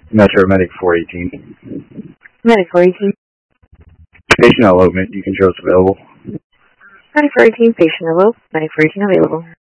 Metro Medic 418. Medic 418. Patient elopement, you can show us available. Medic 418, patient hello. Medic 418 available.